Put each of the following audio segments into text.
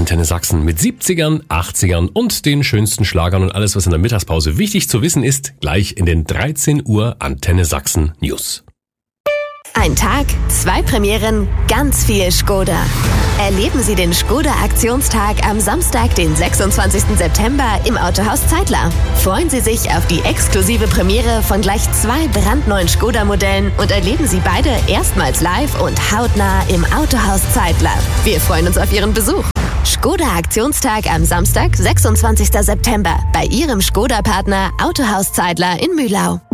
Antenne Sachsen mit 70ern, 80ern und den schönsten Schlagern und alles, was in der Mittagspause wichtig zu wissen ist, gleich in den 13 Uhr Antenne Sachsen News. Ein Tag, 2 Premieren, ganz viel Skoda. Erleben Sie den Skoda-Aktionstag am Samstag, den 26. September im Autohaus Zeitler. Freuen Sie sich auf die exklusive Premiere von gleich 2 brandneuen Skoda-Modellen und erleben Sie beide erstmals live und hautnah im Autohaus Zeitler. Wir freuen uns auf Ihren Besuch. Skoda-Aktionstag am Samstag, 26. September bei Ihrem Skoda-Partner Autohaus Zeitler in Mühlau.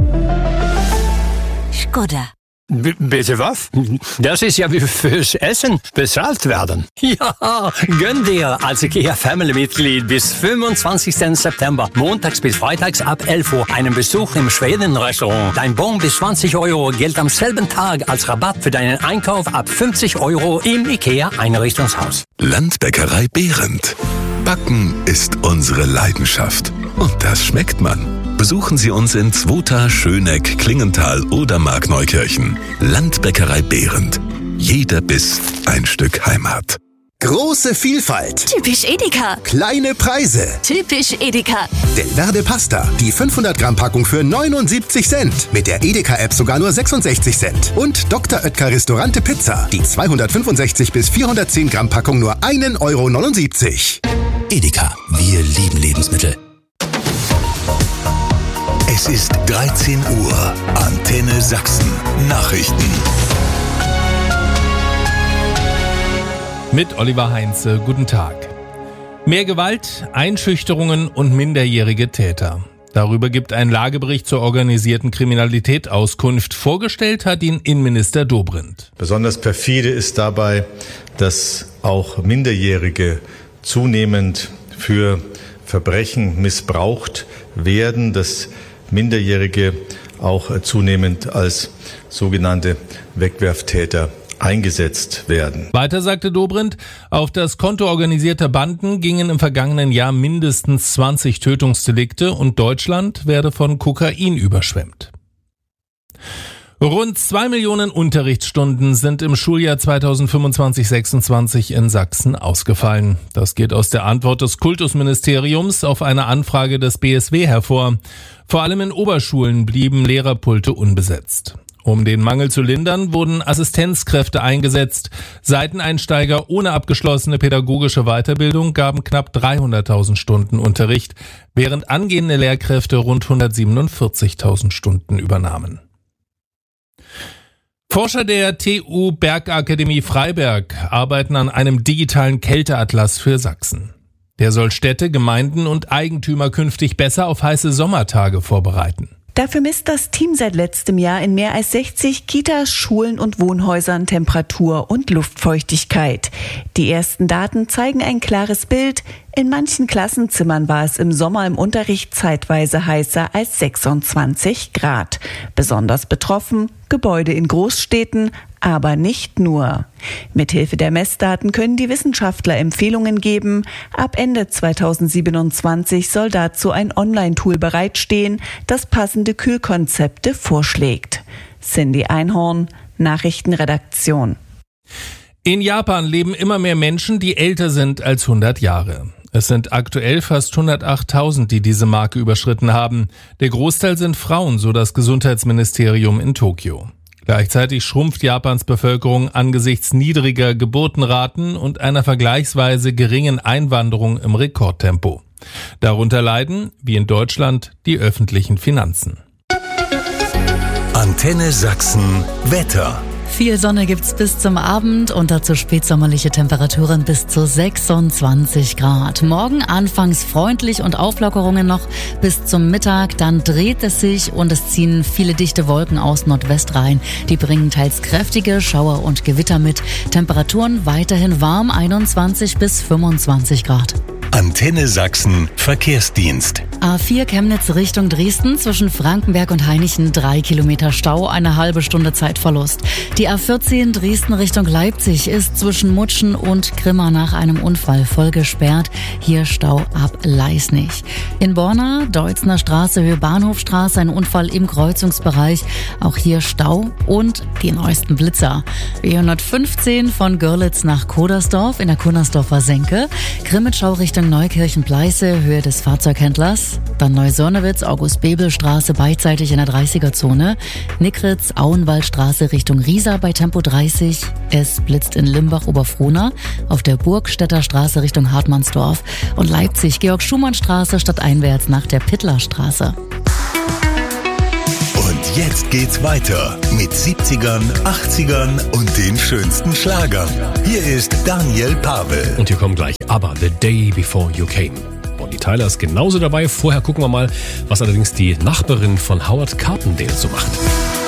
Skoda. Bitte was? Das ist ja wie fürs Essen bezahlt werden. Ja, gönn dir als IKEA-Family-Mitglied bis 25. September, montags bis freitags ab 11 Uhr, einen Besuch im Schweden-Restaurant. Dein Bon bis 20 € gilt am selben Tag als Rabatt für deinen Einkauf ab 50 € im IKEA-Einrichtungshaus. Landbäckerei Behrendt. Backen ist unsere Leidenschaft. Und das schmeckt man. Besuchen Sie uns in Zwota, Schöneck, Klingenthal oder Markneukirchen. Landbäckerei Behrendt. Jeder Biss ein Stück Heimat. Große Vielfalt. Typisch Edeka. Kleine Preise. Typisch Edeka. Delverde Pasta. Die 500 Gramm Packung für 79 Cent. Mit der Edeka-App sogar nur 66 Cent. Und Dr. Oetker Restaurante Pizza. Die 265 bis 410 Gramm Packung nur 1,79 €. Edeka. Wir lieben Lebensmittel. Es ist 13 Uhr. Antenne Sachsen. Nachrichten. Mit Oliver Heinze, guten Tag. Mehr Gewalt, Einschüchterungen und minderjährige Täter. Darüber gibt ein Lagebericht zur organisierten Kriminalität Auskunft. Vorgestellt hat ihn Innenminister Dobrindt. Besonders perfide ist dabei, dass auch Minderjährige zunehmend für Verbrechen missbraucht werden, dass Minderjährige auch zunehmend als sogenannte Wegwerftäter eingesetzt werden. Weiter sagte Dobrindt, auf das Konto organisierter Banden gingen im vergangenen Jahr mindestens 20 Tötungsdelikte und Deutschland werde von Kokain überschwemmt. Rund 2 Millionen Unterrichtsstunden sind im Schuljahr 2025/26 in Sachsen ausgefallen. Das geht aus der Antwort des Kultusministeriums auf eine Anfrage des BSW hervor. Vor allem in Oberschulen blieben Lehrerpulte unbesetzt. Um den Mangel zu lindern, wurden Assistenzkräfte eingesetzt. Seiteneinsteiger ohne abgeschlossene pädagogische Weiterbildung gaben knapp 300.000 Stunden Unterricht, während angehende Lehrkräfte rund 147.000 Stunden übernahmen. Forscher der TU Bergakademie Freiberg arbeiten an einem digitalen Kälteatlas für Sachsen. Der soll Städte, Gemeinden und Eigentümer künftig besser auf heiße Sommertage vorbereiten. Dafür misst das Team seit letztem Jahr in mehr als 60 Kitas, Schulen und Wohnhäusern Temperatur und Luftfeuchtigkeit. Die ersten Daten zeigen ein klares Bild. In manchen Klassenzimmern war es im Sommer im Unterricht zeitweise heißer als 26 Grad. Besonders betroffen Gebäude in Großstädten, aber nicht nur. Mithilfe der Messdaten können die Wissenschaftler Empfehlungen geben. Ab Ende 2027 soll dazu ein Online-Tool bereitstehen, das passende Kühlkonzepte vorschlägt. Cindy Einhorn, Nachrichtenredaktion. In Japan leben immer mehr Menschen, die älter sind als 100 Jahre. Es sind aktuell fast 108.000, die diese Marke überschritten haben. Der Großteil sind Frauen, so das Gesundheitsministerium in Tokio. Gleichzeitig schrumpft Japans Bevölkerung angesichts niedriger Geburtenraten und einer vergleichsweise geringen Einwanderung im Rekordtempo. Darunter leiden, wie in Deutschland, die öffentlichen Finanzen. Antenne Sachsen Wetter. Viel Sonne gibt's bis zum Abend und dazu spätsommerliche Temperaturen bis zu 26 Grad. Morgen anfangs freundlich und Auflockerungen noch bis zum Mittag. Dann dreht es sich und es ziehen viele dichte Wolken aus Nordwest rein. Die bringen teils kräftige Schauer und Gewitter mit. Temperaturen weiterhin warm, 21 bis 25 Grad. Antenne Sachsen Verkehrsdienst. A4 Chemnitz Richtung Dresden zwischen Frankenberg und Hainichen 3 Kilometer Stau, eine halbe Stunde Zeitverlust. Die A14 Dresden Richtung Leipzig ist zwischen Mutschen und Grimma nach einem Unfall voll gesperrt. Hier Stau ab Leisnig. In Borna, Deutzner Straße, Höhe Bahnhofstraße, ein Unfall im Kreuzungsbereich. Auch hier Stau und die neuesten Blitzer. B115 von Görlitz nach Kodersdorf in der Kunnersdorfer Senke. Grimmitschau Richtung Neukirchen-Pleiße, Höhe des Fahrzeughändlers. Dann Neusörnewitz, August-Bebel-Straße beidseitig in der 30er-Zone. Nickritz, Auenwaldstraße Richtung Riesa bei Tempo 30. Es blitzt in Limbach-Oberfrohna. Auf der Burgstädter Straße Richtung Hartmannsdorf. Und Leipzig, Georg-Schumann-Straße stadteinwärts nach der Pittlerstraße. Und jetzt geht's weiter mit 70ern, 80ern und den schönsten Schlagern. Hier ist Daniel Pavel. Und hier kommt gleich ABBA, The Day Before You Came. Bonnie Tyler ist genauso dabei. Vorher gucken wir mal, was allerdings die Nachbarin von Howard Carpendale so macht.